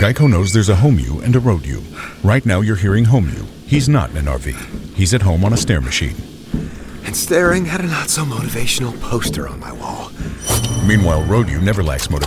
Geico knows there's a home you and a road you. Right now you're hearing home you. He's not in an RV. He's at home on a stair machine. And staring at a not-so-motivational poster on my wall. Meanwhile, road you never lacks motivation.